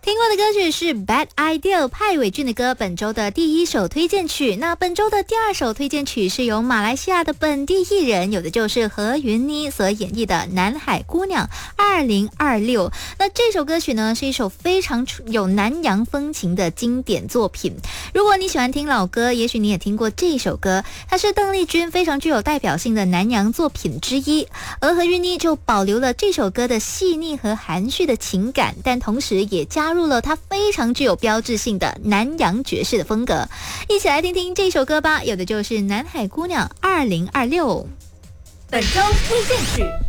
听过的歌曲是 Bad Idea 派伟俊的歌，本周的第一首推荐曲。那本周的第二首推荐曲是由马来西亚的本地艺人，有的就是何云妮所演绎的《南海姑娘2026》。那这首歌曲呢，是一首非常有南洋风情的经典作品。如果你喜欢听老歌，也许你也听过这首歌，它是邓丽君非常具有代表性的南洋作品之一。而何云妮就保留了这首歌的细腻和含蓄的情感，但同时也加入了它非常具有标志性的南洋爵士的风格。一起来听听这首歌吧，有的就是《南海姑娘2026》。 本周推荐曲。